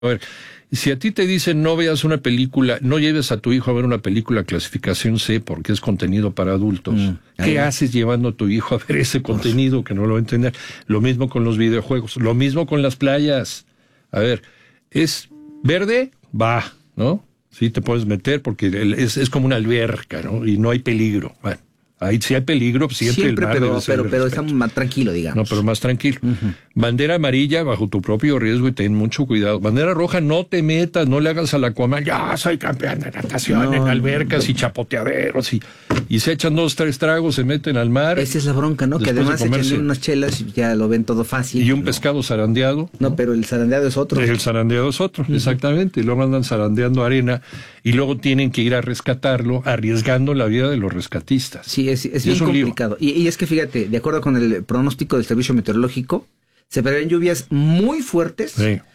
A ver, si a ti te dicen no veas una película, no lleves a tu hijo a ver una película clasificación C porque es contenido para adultos, ¿qué haces llevando a tu hijo a ver ese contenido que no lo va a entender? Lo mismo con los videojuegos, lo mismo con las playas. A ver, ¿es verde? Va, ¿no? Sí te puedes meter porque es como una alberca, ¿no? Y no hay peligro. Bueno, ahí sí hay peligro, siempre el mar pero estamos más tranquilos, digamos. No, pero más tranquilo. Bandera amarilla bajo tu propio riesgo y ten mucho cuidado. Bandera roja, no te metas, no le hagas al Aquaman. Ya soy campeón de natación en albercas y chapoteaderos y se echan 2, 3 tragos, se meten al mar. Esa es la bronca, ¿no? Que además se echan unas chelas y ya lo ven todo fácil. Y un pescado zarandeado. No, pero el zarandeado es otro. El zarandeado es otro, exactamente. Y luego andan zarandeando arena y luego tienen que ir a rescatarlo, arriesgando la vida de los rescatistas. Sí, es bien complicado. Y es que fíjate, de acuerdo con el pronóstico del Servicio Meteorológico, se prevén lluvias muy fuertes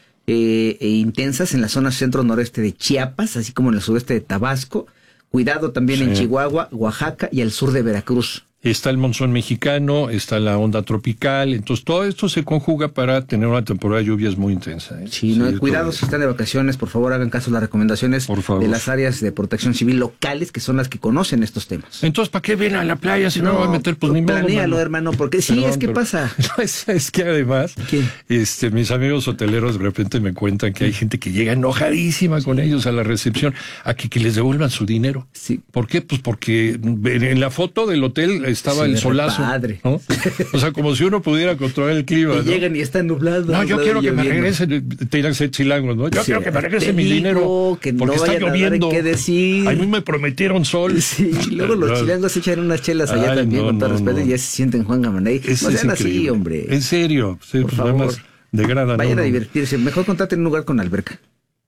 e intensas en la zona centro-noreste de Chiapas, así como en el sureste de Tabasco. Cuidado también en Chihuahua, Oaxaca y al sur de Veracruz. Está el monzón mexicano, está la onda tropical, entonces todo esto se conjuga para tener una temporada de lluvias muy intensa. Sí, cuidado si están de vacaciones, por favor hagan caso a las recomendaciones de las áreas de protección civil locales, que son las que conocen estos temas. Entonces, ¿para qué vienen a la playa si no va a meter? Pues ni modo, planéalo, hermano, porque pasa. Es que además, mis amigos hoteleros de repente me cuentan que hay gente que llega enojadísima con ellos a la recepción, a que les devuelvan su dinero. Sí. ¿Por qué? Pues porque en la foto del hotel estaba el solazo, ¿no? O sea, como si uno pudiera controlar el clima, ¿no? Llegan y está nublado. No, yo quiero que me regrese, te irán a ser chilangos, ¿no? Yo quiero que me regrese mi dinero, que porque no está lloviendo. ¿Qué decir? A mí me prometieron sol. Sí, y luego los chilangos se echan unas chelas allá también, con todo respeto, y ya se sienten Juan Gamaney. No sean así, hombre. En serio, por favor. Degradan. Vayan a divertirse. Mejor contraten un lugar con alberca.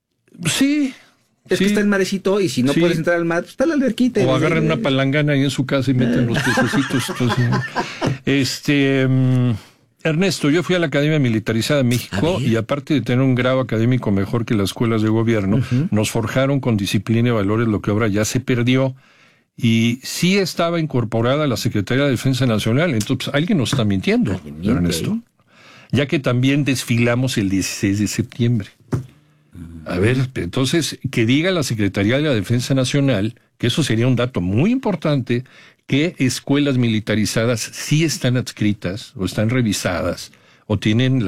Sí. Es que está el marecito y si no puedes entrar al mar, pues está la alberquita. O agarran una palangana ahí en su casa y meten los pececitos. Ernesto, yo fui a la Academia Militarizada de México y aparte de tener un grado académico mejor que las escuelas de gobierno, nos forjaron con disciplina y valores, lo que ahora ya se perdió. Y sí estaba incorporada la Secretaría de Defensa Nacional. Entonces, alguien nos está mintiendo, Ernesto. Ya que también desfilamos el 16 de septiembre. A ver, entonces, que diga la Secretaría de la Defensa Nacional, que eso sería un dato muy importante, que escuelas militarizadas sí están adscritas, o están revisadas, o tienen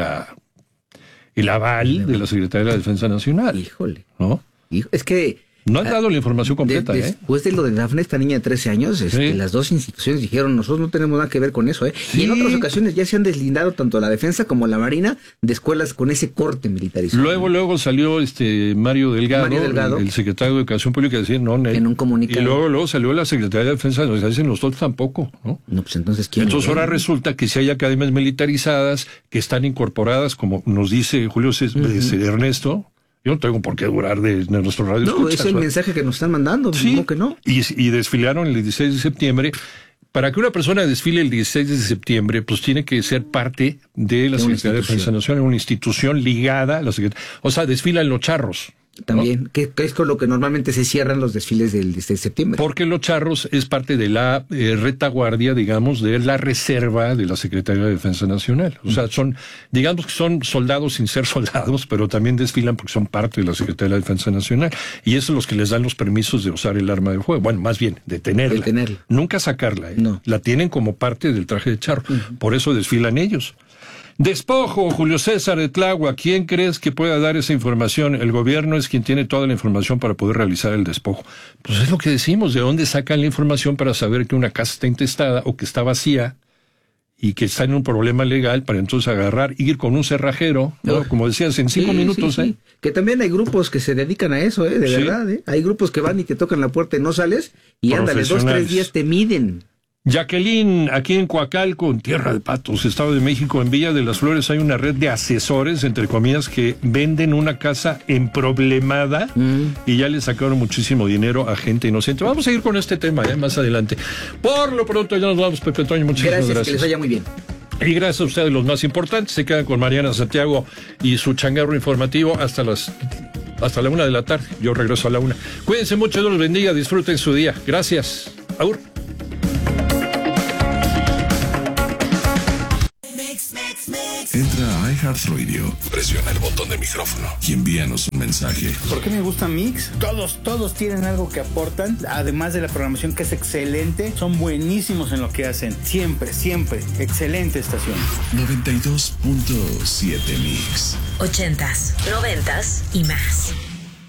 el aval de la Secretaría de la Defensa Nacional. Híjole. ¿No? Es que no han dado la información completa, después de lo de Dafne, esta niña de 13 años, las dos instituciones dijeron, nosotros no tenemos nada que ver con eso, Y en otras ocasiones ya se han deslindado tanto la defensa como la marina de escuelas con ese corte militarizado. Luego salió Mario Delgado, el secretario de Educación Pública, a decir, no, en un comunicado. Y luego salió la Secretaría de Defensa, nos dicen nosotros tampoco, ¿no? No, pues entonces, ¿quién? Entonces ahora resulta que si hay academias militarizadas que están incorporadas, como nos dice Julio Ernesto. Yo no tengo por qué durar de nuestro radio. No, es el mensaje que nos están mandando. Sí, que no. Y desfilaron el 16 de septiembre. Para que una persona desfile el 16 de septiembre, pues tiene que ser parte de la Secretaría de Defensa Nacional, una institución ligada a la Secretaría. O sea, desfilan los charros. También, ¿no? Que es con lo que normalmente se cierran los desfiles del 16 de septiembre. Porque los charros es parte de la retaguardia, digamos, de la reserva de la Secretaría de Defensa Nacional. O sea, digamos que son soldados sin ser soldados, pero también desfilan porque son parte de la Secretaría de Defensa Nacional. Y eso es los que les dan los permisos de usar el arma de fuego. Bueno, más bien, de tenerla. Nunca sacarla, No. La tienen como parte del traje de charro. Por eso desfilan ellos. Despojo, Julio César de Tláhuac, ¿quién crees que pueda dar esa información? El gobierno es quien tiene toda la información para poder realizar el despojo. Pues es lo que decimos, ¿de dónde sacan la información para saber que una casa está intestada o que está vacía y que está en un problema legal para entonces agarrar, ir con un cerrajero, ¿no? Como decías, en 5 minutos, sí. Que también hay grupos que se dedican a eso, de verdad, Hay grupos que van y te tocan la puerta y no sales y ándale, 2-3 días te miden. Jacqueline, aquí en Coacalco, en Tierra de Patos, Estado de México, en Villa de las Flores, hay una red de asesores, entre comillas, que venden una casa emproblemada y ya le sacaron muchísimo dinero a gente inocente. Vamos a ir con este tema más adelante. Por lo pronto ya nos vamos, Pepe Toño, muchísimas gracias. Que les vaya muy bien. Y gracias a ustedes, los más importantes. Se quedan con Mariana Santiago y su changarro informativo hasta la 1 de la tarde. Yo regreso a la 1. Cuídense mucho, Dios los bendiga, disfruten su día. Gracias. Aur. Entra a iHeartRadio, presiona el botón de micrófono y envíanos un mensaje. ¿Por qué me gusta Mix? Todos tienen algo que aportan, además de la programación que es excelente, son buenísimos en lo que hacen. Siempre, excelente estación. 92.7 Mix. 80s, 90s y más.